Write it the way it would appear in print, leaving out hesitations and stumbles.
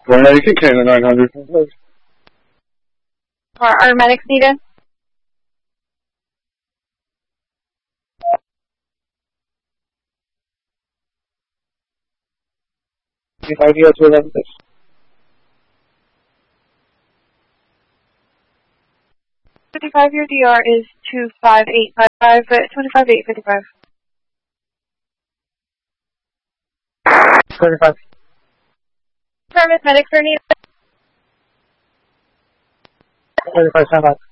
Well, you can claim the 900. Are medics needed? Idea to 11. 55, your DR is 25855, 25855. 35. Permit medics are needed. 35, stand by.